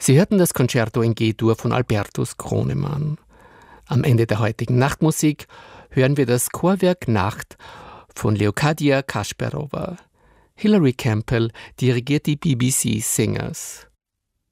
Sie hörten das Concerto in G-Dur von Albertus Gronemann. Am Ende der heutigen Nachtmusik hören wir das Chorwerk Nacht von Leokadia Kasparova. Hilary Campbell dirigiert die BBC Singers.